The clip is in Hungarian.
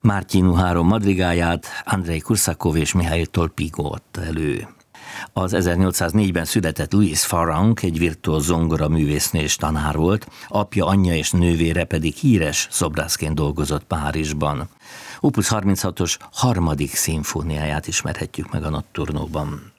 Martinu 3 madrigáját Andrei Korsakov és Mihály Tolpigo adta elő. Az 1804-ben született Louise Farrenc egy virtuóz zongoraművésznő és tanár volt, apja, anyja és nővére pedig híres szobrászként dolgozott Párizsban. Opus 36-os 3. szimfóniáját ismerhetjük meg a Notturnóban.